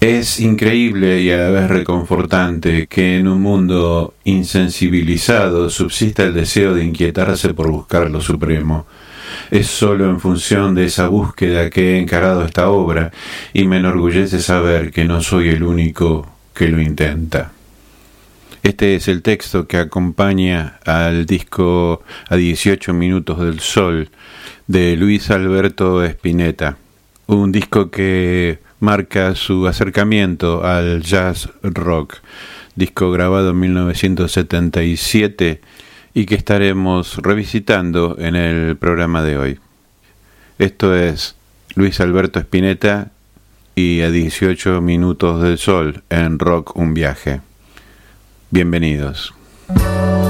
Es increíble y a la vez reconfortante que en un mundo insensibilizado subsista el deseo de inquietarse por buscar lo supremo. Es solo en función de esa búsqueda que he encarado esta obra y me enorgullece saber que no soy el único que lo intenta. Este es el texto que acompaña al disco A 18 minutos del sol de Luis Alberto Spinetta, un disco que marca su acercamiento al jazz rock, disco grabado en 1977 y que estaremos revisitando en el programa de hoy. Esto es Luis Alberto Spinetta y A 18 minutos del sol en Rock un viaje. Bienvenidos.